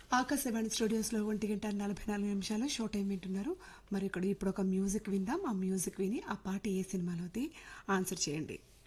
Akashvani స్టూడియోస్లో 1:44 show time వింటున్నారు. మరి ఇప్పుడు ఒక మ్యూజిక్ విందాం. ఆ మ్యూజిక్ విని ఆ పాట ఏ సినిమాలోది ఆన్సర్ చేయండి.